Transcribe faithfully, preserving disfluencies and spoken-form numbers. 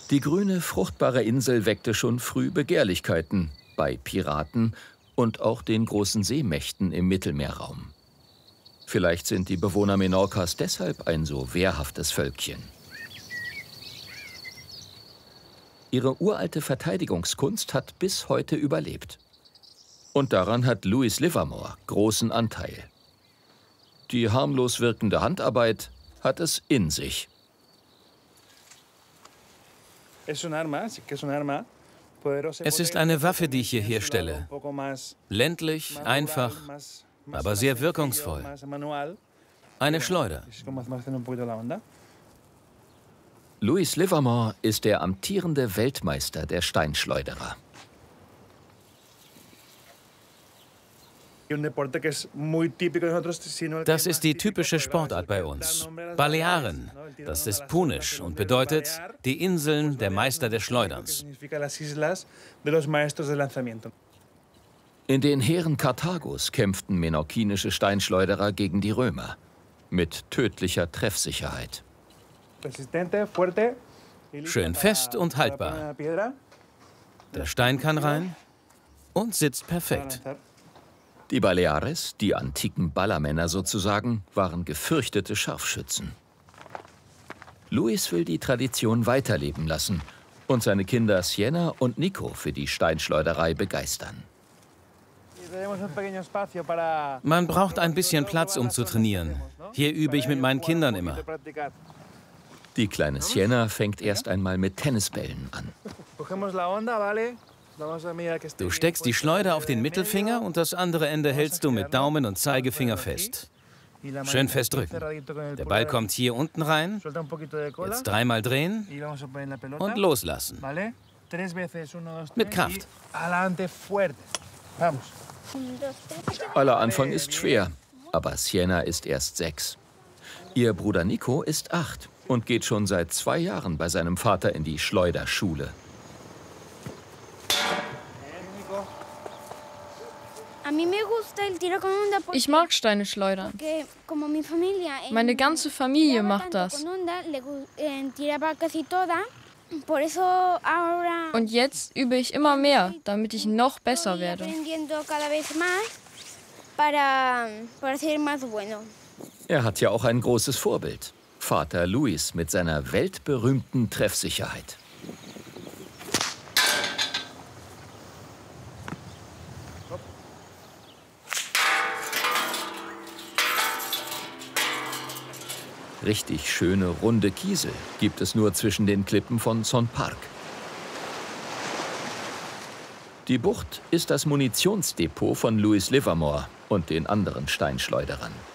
Die grüne, fruchtbare Insel weckte schon früh Begehrlichkeiten bei Piraten und auch den großen Seemächten im Mittelmeerraum. Vielleicht sind die Bewohner Menorcas deshalb ein so wehrhaftes Völkchen. Ihre uralte Verteidigungskunst hat bis heute überlebt. Und daran hat Luis Livermore großen Anteil. Die harmlos wirkende Handarbeit hat es in sich. Es ist eine Waffe, die ich hier herstelle. Ländlich, einfach, aber sehr wirkungsvoll. Eine Schleuder. Luis Livermore ist der amtierende Weltmeister der Steinschleuderer. Das ist die typische Sportart bei uns. Balearen, das ist punisch und bedeutet die Inseln der Meister des Schleuderns. In den Heeren Karthagos kämpften menorquinische Steinschleuderer gegen die Römer mit tödlicher Treffsicherheit. Schön fest und haltbar. Der Stein kann rein und sitzt perfekt. Die Baleares, die antiken Ballermänner sozusagen, waren gefürchtete Scharfschützen. Luis will die Tradition weiterleben lassen und seine Kinder Siena und Nico für die Steinschleuderei begeistern. Man braucht ein bisschen Platz, um zu trainieren. Hier übe ich mit meinen Kindern immer. Die kleine Siena fängt erst einmal mit Tennisbällen an. Du steckst die Schleuder auf den Mittelfinger und das andere Ende hältst du mit Daumen und Zeigefinger fest. Schön fest drücken. Der Ball kommt hier unten rein. Jetzt dreimal drehen und loslassen. Mit Kraft. Aller Anfang ist schwer, aber Siena ist erst sechs. Ihr Bruder Nico ist acht und geht schon seit zwei Jahren bei seinem Vater in die Schleuderschule. Ich mag Steine schleudern. Meine ganze Familie macht das. Und jetzt übe ich immer mehr, damit ich noch besser werde. Er hat ja auch ein großes Vorbild. Vater Luis mit seiner weltberühmten Treffsicherheit. Richtig schöne, runde Kiesel gibt es nur zwischen den Klippen von Son Parc. Die Bucht ist das Munitionsdepot von Luis Livermore und den anderen Steinschleuderern.